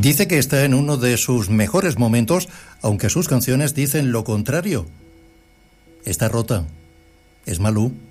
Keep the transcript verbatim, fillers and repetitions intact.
Dice que está en uno de sus mejores momentos, aunque sus canciones dicen lo contrario. Está rota. Es Malú.